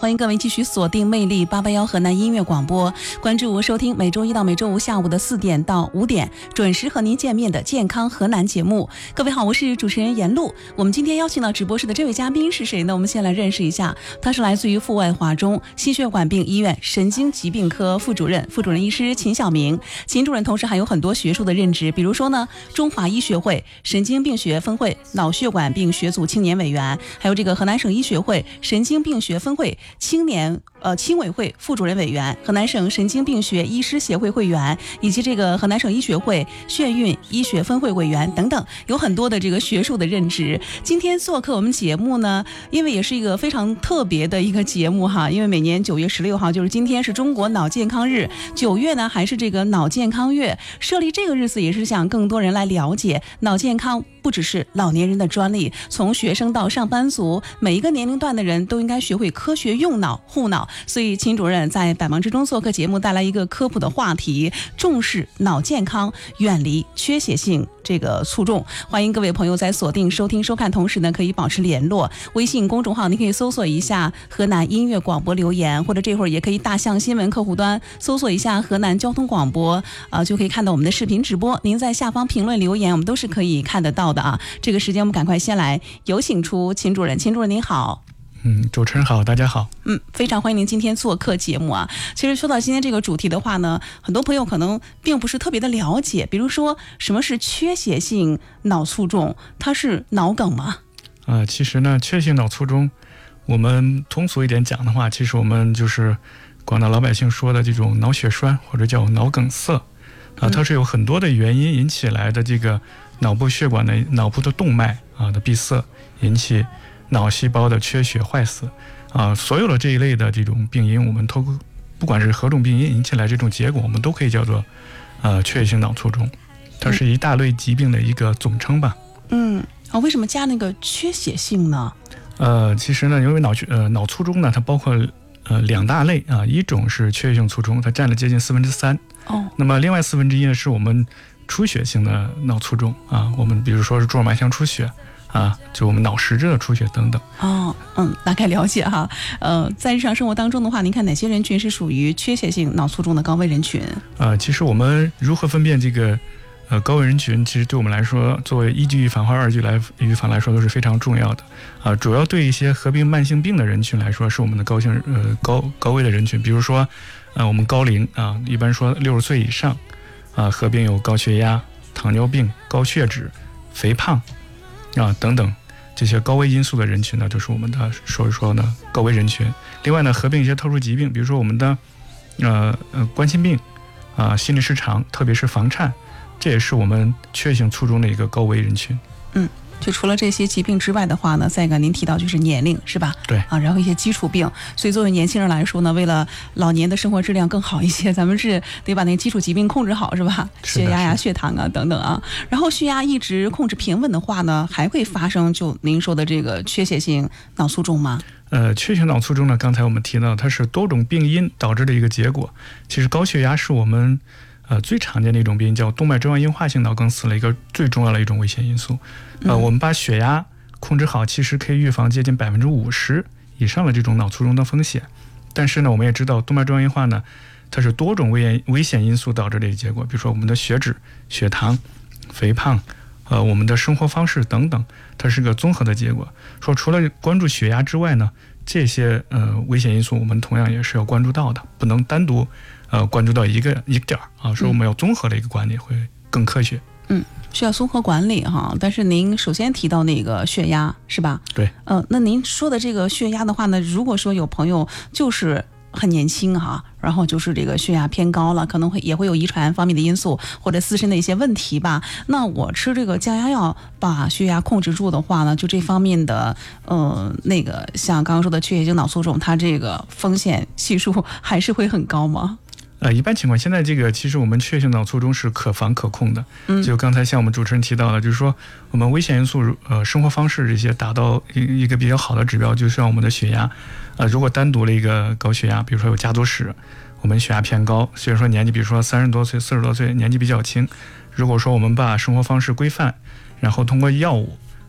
欢迎各位继续锁定魅力881河南音乐广播，关注收听每周一到每周五下午的4点到5点准时和您见面的健康河南节目。各位好，我是主持人严露。我们今天邀请到直播室的这位嘉宾是谁呢？我们先来认识一下，他是来自于阜外华中心血管病医院神经疾病科副主任医师秦晓明。秦主任同时还有很多学术的任职，比如说呢，中华医学会神经病学分会脑血管病学组青年委员，还有这个河南省医学会神经病学分会青委会副主任委员，河南省神经病学医师协会会员，以及这个河南省医学会眩晕医学分会委员等等，有很多的这个学术的任职。今天做客我们节目呢，因为也是一个非常特别的一个节目哈，因为每年9月16号就是今天是中国脑健康日，9月呢还是这个脑健康月，设立这个日子也是想更多人来了解脑健康不只是老年人的专利，从学生到上班族，每一个年龄段的人都应该学会科学用脑护脑。所以秦主任在百忙之中做客节目，带来一个科普的话题，重视脑健康，远离缺血性这个卒中。欢迎各位朋友在锁定收听收看，同时呢可以保持联络。微信公众号你可以搜索一下河南音乐广播留言，或者这会儿也可以大象新闻客户端搜索一下河南交通广播，就可以看到我们的视频直播。您在下方评论留言，我们都是可以看得到的啊。这个时间我们赶快先来有请出秦主任。秦主任您好。 主持人好，大家好。 非常欢迎您今天做客节目啊。其实说到今天这个主题的话呢，很多朋友可能并不是特别的了解，比如说什么是缺血性脑卒中，它是脑梗吗？ 其实呢，缺血性脑卒中，我们通俗一点讲的话，其实我们就是广大老百姓说的这种脑血栓或者叫脑梗塞它是有很多的原因引起来的，这个脑部血管的脑部的动脉的闭塞，引起脑细胞的缺血坏死所有的这一类的这种病因，我们不管是何种病因引起来这种结果，我们都可以叫做缺血性脑卒中，它是一大类疾病的一个总称吧。 为什么加那个缺血性呢？ 其实呢，因为脑卒中呢，它包括两大类一种是缺血性卒中，它占了接近3%。那么另外1/4呢，是我们出血性的脑卒中我们比如说是蛛脉腔出血就我们脑实质的出血等等。 大概了解哈。在日常生活当中的话，您看哪些人群是属于缺血性脑卒中的高危人群？ 其实我们如何分辨这个高危人群，其实对我们来说，作为一级预防和二级预防来说都是非常重要的主要对一些合并慢性病的人群来说，是我们的高危的人群。比如说我们高龄一般说60岁以上合并有高血压、糖尿病、高血脂、肥胖等等这些高危因素的人群呢，就是我们的说一说呢高危人群。另外呢，合并一些特殊疾病，比如说我们的冠心病心律失常，特别是房颤，这也是我们缺血性卒中的一个高危人群。 就除了这些疾病之外的话呢，再一个您提到就是年龄是吧？ 对然后一些基础病，所以作为年轻人来说呢，为了老年的生活质量更好一些，咱们是得把那个基础疾病控制好是吧？血压呀、血糖等等然后血压一直控制平稳的话呢，还会发生就您说的这个缺血性脑卒中吗？ 缺血性脑卒中呢，刚才我们提到它是多种病因导致的一个结果。其实高血压是我们最常见的一种病因，叫动脉粥样硬化性脑梗死的一个最重要的一种危险因素。我们把血压控制好，其实可以预防接近50%以上的这种脑卒中的风险。但是呢，我们也知道动脉粥样硬化呢，它是多种危险因素导致的一个结果，比如说我们的血脂、血糖、肥胖我们的生活方式等等，它是个综合的结果。说除了关注血压之外呢，这些危险因素我们同样也是要关注到的，不能单独关注到一个点所以我们要综合的一个管理会更科学。 需要综合管理但是您首先提到那个血压是吧？ 对。 那您说的这个血压的话呢，如果说有朋友就是很年轻然后就是这个血压偏高了，可能也会有遗传方面的因素或者自身的一些问题吧。那我吃这个降压药把血压控制住的话呢，就这方面的那个像刚刚说的缺血性脑卒中，它这个风险系数还是会很高吗？ 一般情况，现在这个其实我们缺血性脑卒中是可防可控的。就刚才像我们主持人提到的，就是说我们危险因素生活方式这些达到一个比较好的指标，就像我们的血压如果单独的一个高血压，比如说有家族史，我们血压偏高，虽然说年纪比如说30多岁、40多岁年纪比较轻，如果说我们把生活方式规范，然后通过药物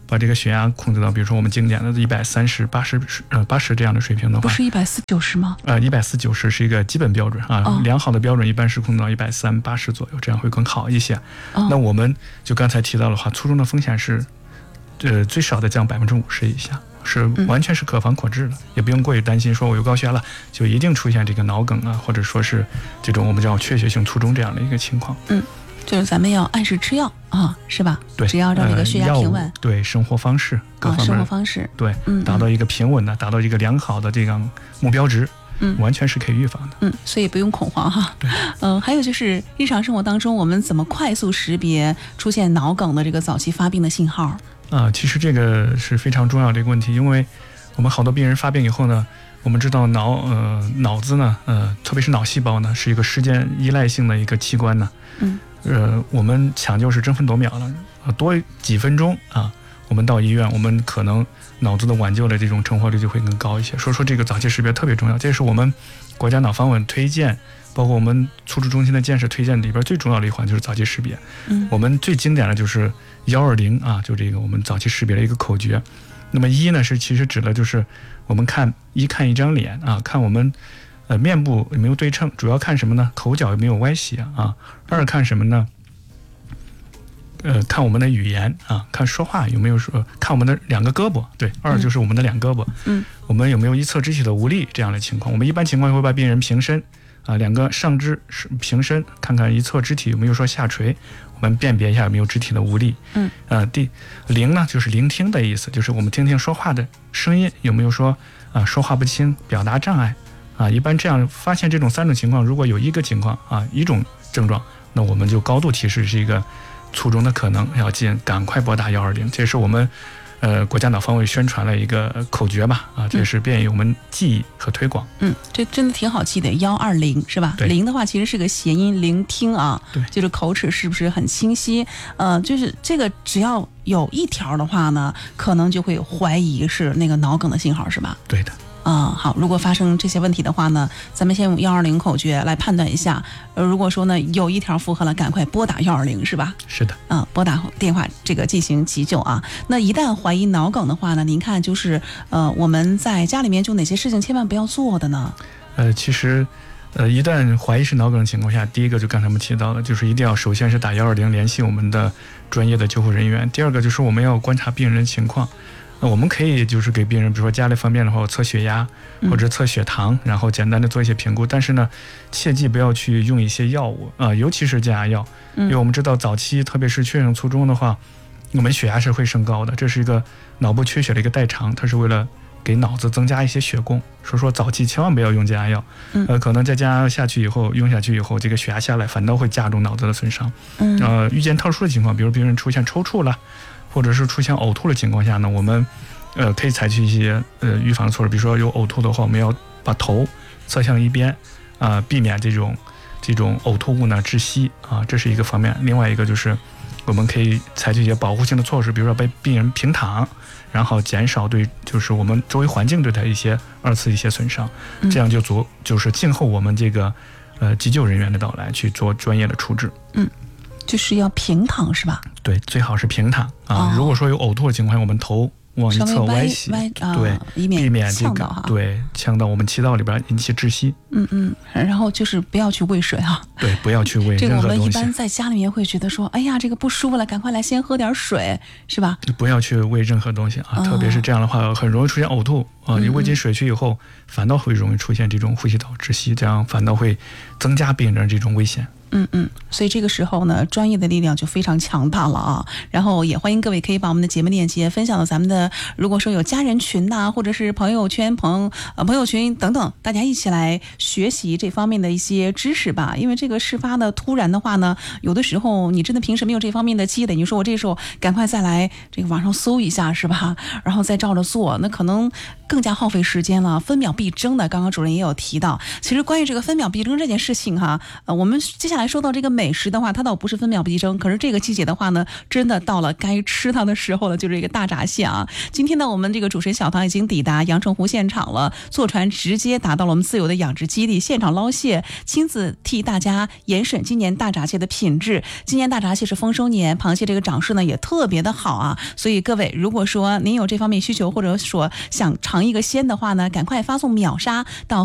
把这个血压控制到，比如说我们经典的130、80这样的水平的话， 不是140/90吗 ？140/90是一个基本标准啊，良好的标准一般是控制到130/80左右，这样会更好一些。那我们就刚才提到的话，卒中的风险是，最少的降50%以下。是完全是可防可治的，也不用过于担心说我有高血压了就一定出现这个脑梗啊，或者说是这种我们叫缺血性卒中这样的一个情况。 就是咱们要按时吃药啊，是吧？ 对， 只要让这个血压平稳， 对生活方式各方面， 生活方式对，达到一个平稳的，达到一个良好的这个目标值，完全是可以预防的。 所以不用恐慌哈。 对， 还有就是日常生活当中，我们怎么快速识别出现脑梗的这个早期发病的信号？ 其实这个是非常重要的一个问题，因为我们好多病人发病以后呢，我们知道脑子呢，特别是脑细胞呢，是一个时间依赖性的一个器官呢。我们抢救是争分夺秒了，多几分钟啊，我们到医院，我们可能脑子的挽救的这种成活率就会更高一些。所以说这个早期识别特别重要，这是我们国家脑防委推荐，包括我们促治中心的建设推荐里边最重要的一环就是早期识别。我们最经典的就是120啊，就这个我们早期识别的一个口诀。那么1呢是其实指的就是我们看一张脸啊，看我们面部有没有对称，主要看什么呢？口角有没有歪斜啊？2看什么呢？看我们的语言啊，看说话有没有说，看我们的2个胳膊，对，2就是我们的2胳膊，我们有没有一侧肢体的无力这样的情况？我们一般情况会把病人平身啊，2个上肢平身，看看一侧肢体有没有说下垂，我们辨别一下有没有肢体的无力。第0呢就是聆听的意思，就是我们听听说话的声音有没有说说话不清，表达障碍啊。一般这样发现这种3种情况，如果有一个情况啊，一种症状，那我们就高度提示是一个卒中的可能，要赶快拨打120，这是我们国家脑防委宣传了一个口诀吧，这是便于我们记忆和推广。 这真的挺好记的，120是吧？0的话其实是个谐音，聆听啊， 对，就是口齿是不是很清晰？就是这个只要有一条的话呢，可能就会怀疑是那个脑梗的信号，是吧？ 对的。 好，如果发生这些问题的话呢，咱们先用120口诀来判断一下。如果说呢有一条符合了，赶快拨打120，是吧？ 是的。 拨打电话这个进行急救啊。那一旦怀疑脑梗的话呢，您看就是我们在家里面就哪些事情千万不要做的呢？ 其实一旦怀疑是脑梗的情况下，第一个就刚才我们提到的，就是一定要首先是打120联系我们的专业的救护人员。第二个就是我们要观察病人的情况。我们可以就是给病人，比如说家里方便的话，我测血压或者测血糖，然后简单的做一些评估。但是呢，切记不要去用一些药物尤其是降压药，因为我们知道早期特别是缺血性卒中的话，我们血压是会升高的，这是一个脑部缺血的一个代偿，它是为了给脑子增加一些血供。所以说早期千万不要用降压药，可能在降压药用下去以后，这个血压下来反倒会加重脑子的损伤。遇见特殊的情况，比如病人出现抽搐了，或者是出现呕吐的情况下呢，我们可以采取一些预防措施，比如说有呕吐的话，我们要把头侧向一边避免这种呕吐物呢窒息这是一个方面。另外一个就是我们可以采取一些保护性的措施，比如说被病人平躺，然后减少对就是我们周围环境对它一些2次一些损伤，这样就是静候我们这个急救人员的到来去做专业的处置。 就是要平躺是吧？ 对，最好是平躺如果说有呕吐的情况，我们头往一侧歪斜，对， 避免这个对呛到我们气道里边引起窒息。 然后就是不要去喂水对，不要去喂任何东西。 这个我们一般在家里面会觉得说，哎呀，这个不舒服了，赶快来先喝点水，是吧？ 不要去喂任何东西特别是这样的话，很容易出现呕吐你喂进水去以后，反倒会容易出现这种呼吸道窒息，这样反倒会增加病人这种危险。 所以这个时候呢，专业的力量就非常强大了然后也欢迎各位可以把我们的节目链接分享到咱们的，如果说有家人群或者是朋友圈、朋友群等等，大家一起来学习这方面的一些知识吧。因为这个事发的突然的话呢，有的时候你真的平时没有这方面的积累，你说我这时候赶快再来这个网上搜一下是吧？然后再照着做，那可能更加耗费时间了，分秒必争的。刚刚主任也有提到，其实关于这个分秒必争这件事情我们接下来说到这个美食的话，它倒不是分秒必争，可是这个季节的话呢，真的到了该吃它的时候了，就是这个大闸蟹今天呢，我们这个主持人小唐已经抵达阳澄湖现场了，坐船直接达到了我们自由的养殖基地，现场捞蟹，亲自替大家家严审今年大闸蟹的品质。今年大闸蟹是丰收年，螃蟹这个长势呢也特别的好啊，所以各位如果说您有这方面需求，或者说想尝一个鲜的话呢，赶快发送秒杀到